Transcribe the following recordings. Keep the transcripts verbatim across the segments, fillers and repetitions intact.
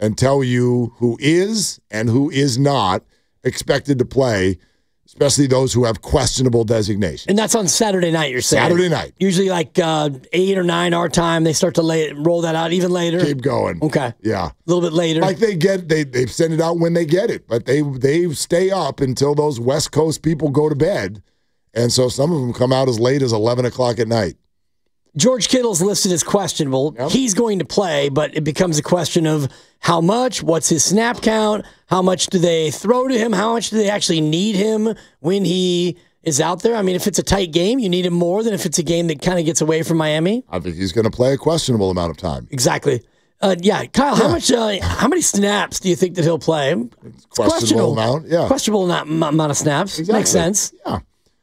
and tell you who is and who is not expected to play, especially those who have questionable designations. And that's on Saturday night, you're saying? Saturday night. Usually like uh, eight or nine our time, they start to lay, roll that out even later? Keep going. Okay. Yeah. A little bit later. Like they get, they they send it out when they get it, but they they stay up until those West Coast people go to bed, and so some of them come out as late as eleven o'clock at night. George Kittle's listed as questionable. Yep. He's going to play, but it becomes a question of how much, what's his snap count, how much do they throw to him, how much do they actually need him when he is out there. I mean, if it's a tight game, you need him more than if it's a game that kind of gets away from Miami. I think he's going to play a questionable amount of time. Exactly. Uh, yeah, Kyle, Yeah. how much? Uh, how many snaps do you think that he'll play? It's questionable, questionable amount, yeah. Questionable not, m- amount of snaps. Exactly. Makes sense. Yeah.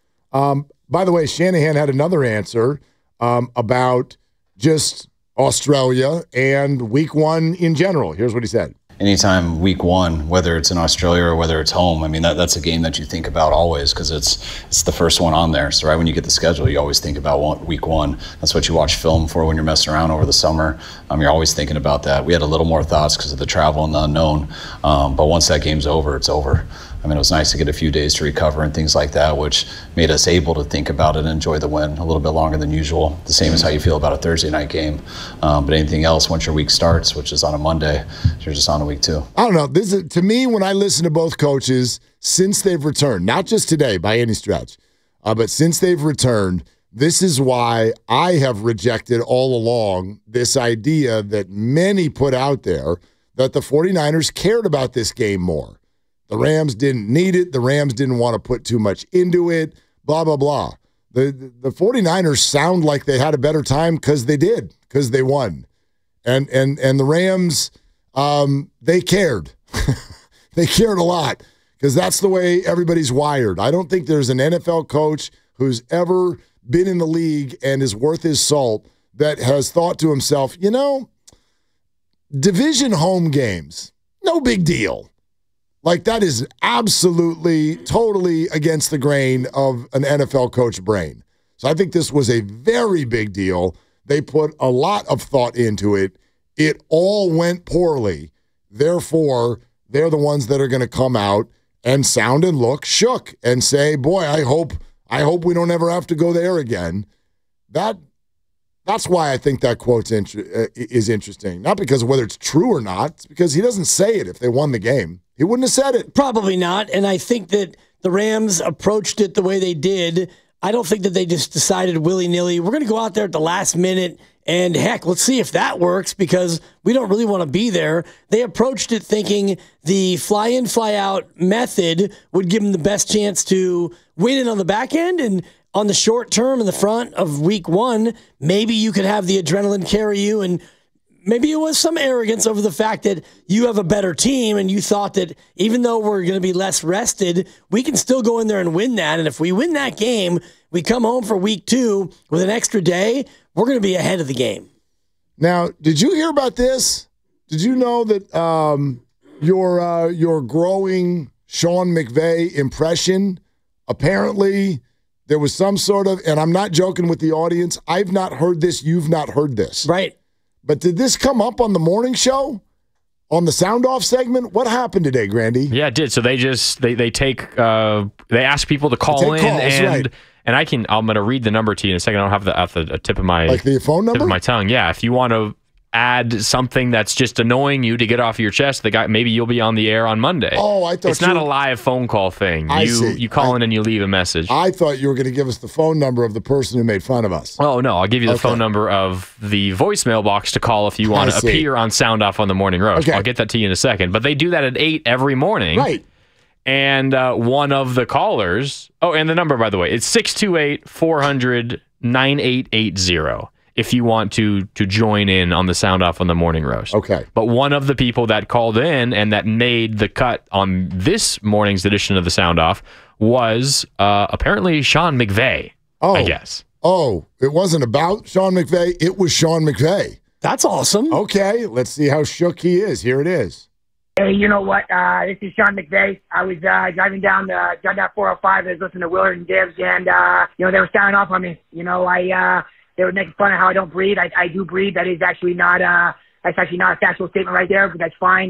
Um, by the way, Shanahan had another answer um, about just Australia and week one in general. Here's what he said. Anytime week one, whether it's in Australia or whether it's home, I mean, that, that's a game that you think about always because it's it's the first one on there. So right when you get the schedule, you always think about one, week one. That's what you watch film for when you're messing around over the summer. Um, you're always thinking about that. We had a little more thoughts because of the travel and the unknown. Um, but once that game's over, it's over. I mean, it was nice to get a few days to recover and things like that, which made us able to think about it and enjoy the win a little bit longer than usual. The same as how you feel about a Thursday night game. Um, but anything else, once your week starts, which is on a Monday, you're just on a week two. I don't know. This is, to me, when I listen to both coaches, since they've returned, not just today by any stretch, uh, but since they've returned, this is why I have rejected all along this idea that many put out there that the 49ers cared about this game more. The Rams didn't need it. The Rams didn't want to put too much into it, blah, blah, blah. The, the 49ers sound like they had a better time because they did, because they won. And and and the Rams, um, they cared. They cared a lot because that's the way everybody's wired. I don't think there's an N F L coach who's ever been in the league and is worth his salt that has thought to himself, you know, division home games, no big deal. Like, that is absolutely, totally against the grain of an N F L coach brain. So I think this was a very big deal. They put a lot of thought into it. It all went poorly. Therefore, they're the ones that are going to come out and sound and look shook and say, boy, I hope I hope we don't ever have to go there again. That That's why I think that quote inter- is interesting. Not because of whether it's true or not. It's because he doesn't say it if they won the game. He wouldn't have said it. Probably not. And I think that the Rams approached it the way they did. I don't think that they just decided willy-nilly, we're going to go out there at the last minute and, heck, let's see if that works because we don't really want to be there. They approached it thinking the fly-in, fly-out method would give them the best chance to win it on the back end. And on the short term in the front of week one, maybe you could have the adrenaline carry you, and maybe it was some arrogance over the fact that you have a better team and you thought that even though we're going to be less rested, we can still go in there and win that. And if we win that game, we come home for week two with an extra day, we're going to be ahead of the game. Now, did you hear about this? Did you know that um, your uh, your growing Sean McVay impression, apparently there was some sort of, and I'm not joking with the audience, I've not heard this, you've not heard this. Right. But did this come up on the morning show? On the sound off segment? What happened today, Grandy? Yeah, it did. So they just they they take uh, they ask people to call in calls, and right. and I can I'm gonna read the number to you in a second. I don't have the at the tip of my like the phone number? Tip of my tongue. Yeah, if you want to add something that's just annoying you to get off your chest, the guy maybe you'll be on the air on Monday. Oh, I thought it's you, not a live phone call thing. I you see. you call I, in and you leave a message. I thought you were going to give us the phone number of the person who made fun of us. Oh no, I'll give you the okay. phone number of the voicemail box to call if you want to appear on Sound Off on the Morning Roast. Okay. I'll get that to you in a second. But they do that at eight every morning. Right. And uh, one of the callers, oh, and the number, by the way, it's six two eight, four hundred, nine eight eight zero if you want to to join in on the Sound Off on the Morning Roast. Okay. But one of the people that called in and that made the cut on this morning's edition of the Sound Off was uh, apparently Sean McVay, oh. I guess. Oh, it wasn't about Sean McVay. It was Sean McVay. That's awesome. Okay, let's see how shook he is. Here it is. Hey, you know what? Uh, this is Sean McVay. I was uh, driving down the driving down four oh five. I was listening to Willard and Dibs, and uh, you know they were sounding off on me. You know, I uh, they were making fun of how I don't breathe. I, I do breathe. That is actually not uh, that's actually not a factual statement right there, but that's fine.